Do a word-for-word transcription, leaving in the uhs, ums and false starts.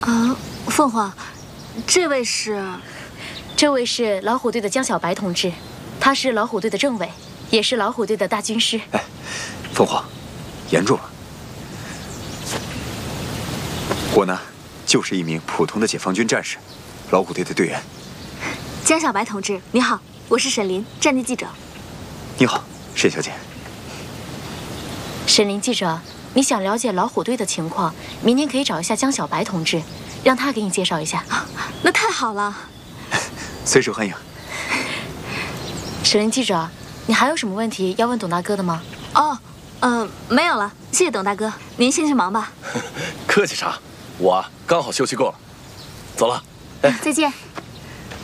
啊，凤凰，这位是？ 这位是老虎队的江小白同志，他是老虎队的政委，也是老虎队的大军师。 哎，凤凰，言重了。我呢，就是一名普通的解放军战士，老虎队的队员。 江小白同志，你好，我是沈林，战地记者。 你好，沈小姐。 沈林记者，你想了解老虎队的情况，明天可以找一下江小白同志，让他给你介绍一下。 那太好了。 随时欢迎。 沈林记者，你还有什么问题要问董大哥的吗？ 哦，呃，没有了，谢谢董大哥，您先去忙吧。 客气啥，我刚好休息够了，走了。 哎，再见。